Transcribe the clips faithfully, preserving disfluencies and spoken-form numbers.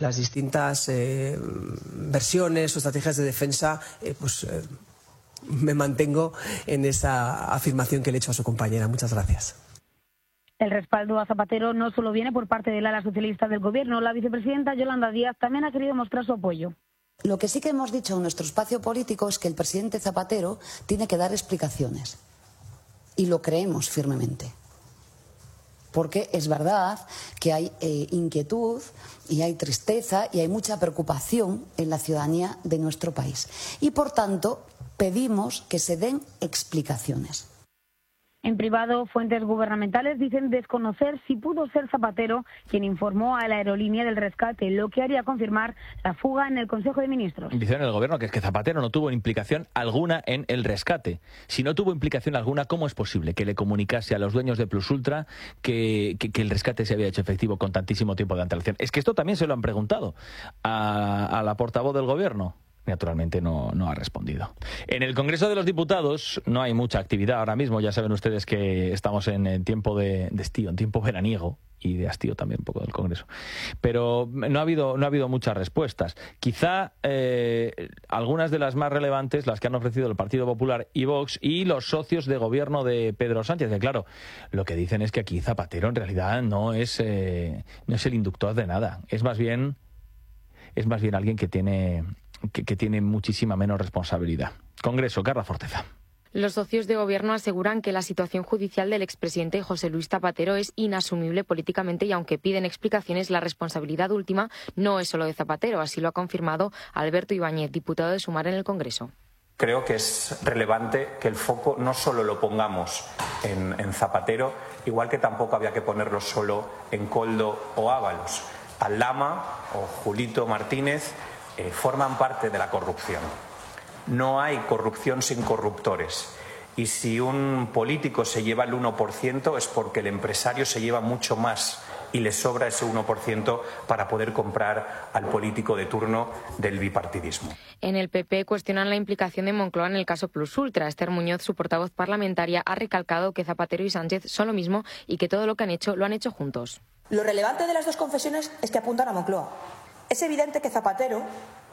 las distintas eh, versiones o estrategias de defensa, eh, pues eh, me mantengo en esa afirmación que le he hecho a su compañera. Muchas gracias. El respaldo a Zapatero no solo viene por parte del ala socialista del Gobierno. La vicepresidenta Yolanda Díaz también ha querido mostrar su apoyo. Lo que sí que hemos dicho en nuestro espacio político es que el presidente Zapatero tiene que dar explicaciones. Y lo creemos firmemente. Porque es verdad que hay eh, inquietud y hay tristeza y hay mucha preocupación en la ciudadanía de nuestro país. Y por tanto, pedimos que se den explicaciones. En privado, fuentes gubernamentales dicen desconocer si pudo ser Zapatero quien informó a la aerolínea del rescate, lo que haría confirmar la fuga en el Consejo de Ministros. Dice en el Gobierno que es que Zapatero no tuvo implicación alguna en el rescate. Si no tuvo implicación alguna, ¿cómo es posible que le comunicase a los dueños de Plus Ultra que, que, que el rescate se había hecho efectivo con tantísimo tiempo de antelación? Es que esto también se lo han preguntado a, a la portavoz del Gobierno. Naturalmente no, no ha respondido. En el Congreso de los Diputados no hay mucha actividad ahora mismo. Ya saben ustedes que estamos en, en tiempo de, de estío, en tiempo veraniego y de hastío también un poco del Congreso. Pero no ha habido, no ha habido muchas respuestas. Quizá eh, algunas de las más relevantes, las que han ofrecido el Partido Popular y Vox y los socios de gobierno de Pedro Sánchez. Que claro, lo que dicen es que aquí Zapatero en realidad no es, eh, no es el inductor de nada. Es más bien, es más bien alguien que tiene... Que, que tiene muchísima menos responsabilidad. Congreso, Carla Forteza. Los socios de gobierno aseguran que la situación judicial del expresidente José Luis Zapatero es inasumible políticamente y aunque piden explicaciones, la responsabilidad última no es solo de Zapatero. Así lo ha confirmado Alberto Ibáñez, diputado de Sumar en el Congreso. Creo que es relevante que el foco no solo lo pongamos en, en Zapatero, igual que tampoco había que ponerlo solo en Koldo o Ábalos. Aldama o Julito Martínez Eh, forman parte de la corrupción. No hay corrupción sin corruptores. Y si un político se lleva el uno por ciento es porque el empresario se lleva mucho más y le sobra ese uno por ciento para poder comprar al político de turno del bipartidismo. En el P P cuestionan la implicación de Moncloa en el caso Plus Ultra. Esther Muñoz, su portavoz parlamentaria, ha recalcado que Zapatero y Sánchez son lo mismo y que todo lo que han hecho lo han hecho juntos. Lo relevante de las dos confesiones es que apuntan a Moncloa. Es evidente que Zapatero,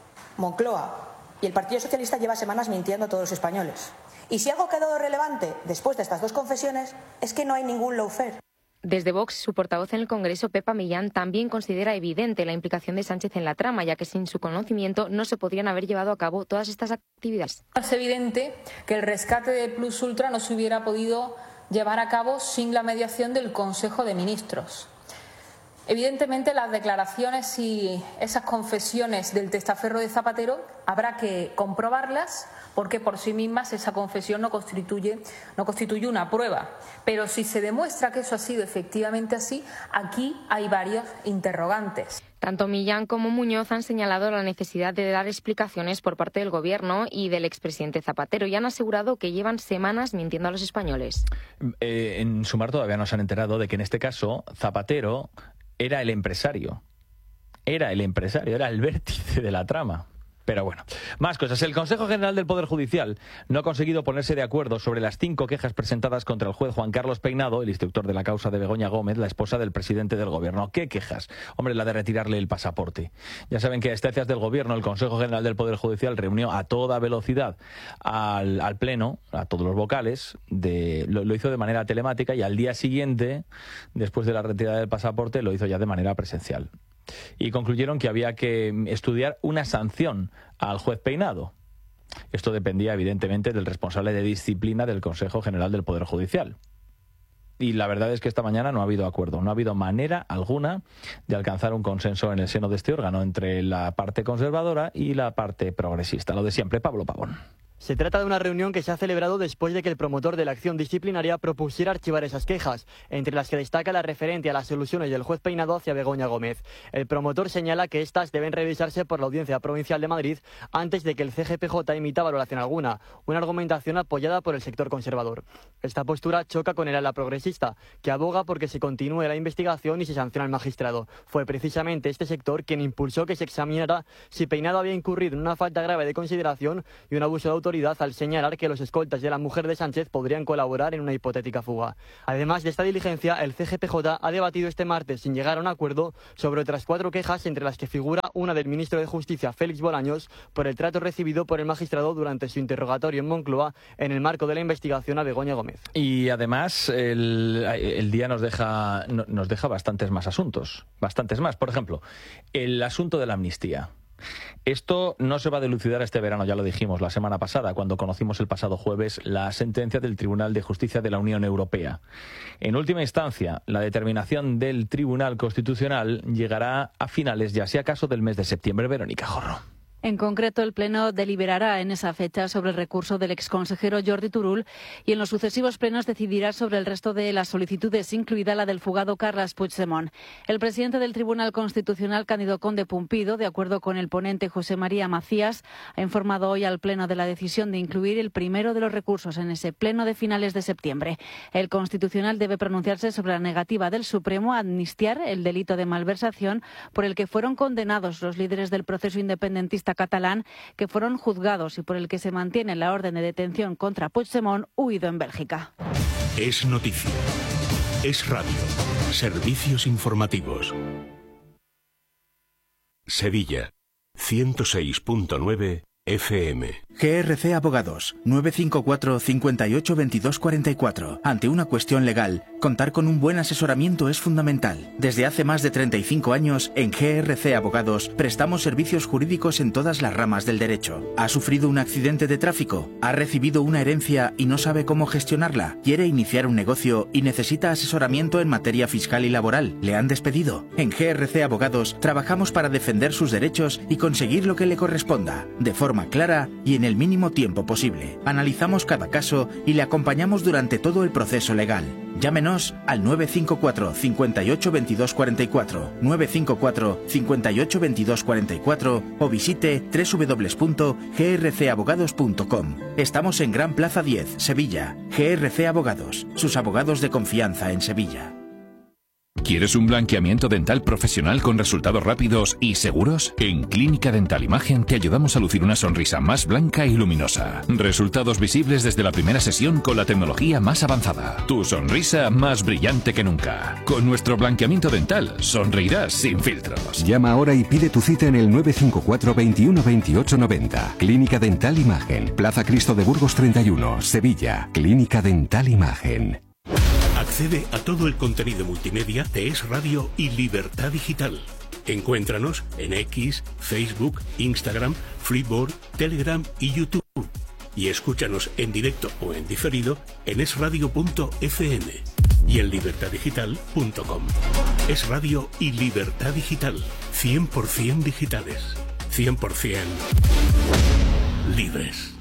Moncloa y el Partido Socialista lleva semanas mintiendo a todos los españoles. Y si algo ha quedado relevante después de estas dos confesiones es que no hay ningún lawfare. Desde Vox, su portavoz en el Congreso, Pepa Millán, también considera evidente la implicación de Sánchez en la trama, ya que sin su conocimiento no se podrían haber llevado a cabo todas estas actividades. Es evidente que el rescate de Plus Ultra no se hubiera podido llevar a cabo sin la mediación del Consejo de Ministros. Evidentemente, las declaraciones y esas confesiones del testaferro de Zapatero habrá que comprobarlas porque por sí mismas esa confesión no constituye, no constituye una prueba. Pero si se demuestra que eso ha sido efectivamente así, aquí hay varios interrogantes. Tanto Millán como Muñoz han señalado la necesidad de dar explicaciones por parte del Gobierno y del expresidente Zapatero y han asegurado que llevan semanas mintiendo a los españoles. Eh, en Sumar todavía nos han enterado de que en este caso Zapatero era el empresario, era el empresario, era el vértice de la trama. Pero bueno, más cosas. El Consejo General del Poder Judicial no ha conseguido ponerse de acuerdo sobre las cinco quejas presentadas contra el juez Juan Carlos Peinado, el instructor de la causa de Begoña Gómez, la esposa del presidente del Gobierno. ¿Qué quejas? Hombre, la de retirarle el pasaporte. Ya saben que a instancias del Gobierno, el Consejo General del Poder Judicial reunió a toda velocidad al, al Pleno, a todos los vocales, de, lo, lo hizo de manera telemática y al día siguiente, después de la retirada del pasaporte, lo hizo ya de manera presencial. Y concluyeron que había que estudiar una sanción al juez Peinado. Esto dependía, evidentemente, del responsable de disciplina del Consejo General del Poder Judicial. Y la verdad es que esta mañana no ha habido acuerdo, no ha habido manera alguna de alcanzar un consenso en el seno de este órgano entre la parte conservadora y la parte progresista. Lo de siempre, Pablo Pavón. Se trata de una reunión que se ha celebrado después de que el promotor de la acción disciplinaria propusiera archivar esas quejas, entre las que destaca la referente a las soluciones del juez Peinado hacia Begoña Gómez. El promotor señala que estas deben revisarse por la Audiencia Provincial de Madrid antes de que el C G P J emita valoración alguna, una argumentación apoyada por el sector conservador. Esta postura choca con el ala progresista, que aboga porque se continúe la investigación y se sancione al magistrado. Fue precisamente este sector quien impulsó que se examinara si Peinado había incurrido en una falta grave de consideración y un abuso de autoridad autoridad al señalar que los escoltas de la mujer de Sánchez podrían colaborar en una hipotética fuga. Además de esta diligencia, el C G P J ha debatido este martes sin llegar a un acuerdo sobre otras cuatro quejas, entre las que figura una del ministro de Justicia, Félix Bolaños, por el trato recibido por el magistrado durante su interrogatorio en Moncloa en el marco de la investigación a Begoña Gómez. Y además el, el día nos deja, nos deja bastantes más asuntos, bastantes más. Por ejemplo, el asunto de la amnistía. Esto no se va a dilucidar este verano, ya lo dijimos la semana pasada, cuando conocimos el pasado jueves la sentencia del Tribunal de Justicia de la Unión Europea. En última instancia, la determinación del Tribunal Constitucional llegará a finales, ya si acaso, del mes de septiembre. Verónica Jorro. En concreto, el Pleno deliberará en esa fecha sobre el recurso del exconsejero Jordi Turull y en los sucesivos plenos decidirá sobre el resto de las solicitudes, incluida la del fugado Carles Puigdemont. El presidente del Tribunal Constitucional, Cándido Conde Pumpido, de acuerdo con el ponente José María Macías, ha informado hoy al Pleno de la decisión de incluir el primero de los recursos en ese Pleno de finales de septiembre. El Constitucional debe pronunciarse sobre la negativa del Supremo a amnistiar el delito de malversación por el que fueron condenados los líderes del proceso independentista catalán, que fueron juzgados y por el que se mantiene la orden de detención contra Puigdemont, huido en Bélgica. Es noticia. Es radio. Servicios informativos. Sevilla, ciento seis punto nueve F M. G R C Abogados, nueve cinco cuatro, cinco ocho, veintidós cuarenta y cuatro. Ante una cuestión legal, contar con un buen asesoramiento es fundamental. Desde hace más de treinta y cinco años, en G R C Abogados, prestamos servicios jurídicos en todas las ramas del derecho. ¿Ha sufrido un accidente de tráfico? ¿Ha recibido una herencia y no sabe cómo gestionarla? ¿Quiere iniciar un negocio y necesita asesoramiento en materia fiscal y laboral? ¿Le han despedido? En G R C Abogados, trabajamos para defender sus derechos y conseguir lo que le corresponda, de forma clara y en el mínimo tiempo posible. Analizamos cada caso y le acompañamos durante todo el proceso legal. Llámenos al nueve cinco cuatro, cinco ocho, veintidós cuarenta y cuatro, nueve cinco cuatro, cinco ocho, veintidós cuarenta y cuatro o visite doble u doble u doble u punto g r c abogados punto com. Estamos en Gran Plaza diez, Sevilla. G R C Abogados, sus abogados de confianza en Sevilla. ¿Quieres un blanqueamiento dental profesional con resultados rápidos y seguros? En Clínica Dental Imagen te ayudamos a lucir una sonrisa más blanca y luminosa. Resultados visibles desde la primera sesión con la tecnología más avanzada. Tu sonrisa más brillante que nunca. Con nuestro blanqueamiento dental sonreirás sin filtros. Llama ahora y pide tu cita en el nueve cinco cuatro, veintiuno, veintiocho, noventa. Clínica Dental Imagen. Plaza Cristo de Burgos treinta y uno, Sevilla. Clínica Dental Imagen. Accede a todo el contenido multimedia de Es Radio y Libertad Digital. Encuéntranos en X, Facebook, Instagram, Freeboard, Telegram y YouTube. Y escúchanos en directo o en diferido en es radio punto f m y en libertad digital punto com. Es Radio y Libertad Digital. cien por ciento digitales. cien por ciento libres.